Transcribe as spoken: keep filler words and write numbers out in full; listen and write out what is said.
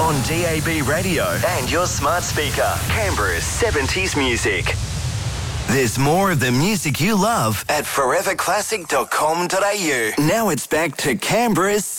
on D A B radio and your smart speaker. Canberra's seventies music. There's more of the music you love at forever classic dot com dot a u. Now it's back to Canberra's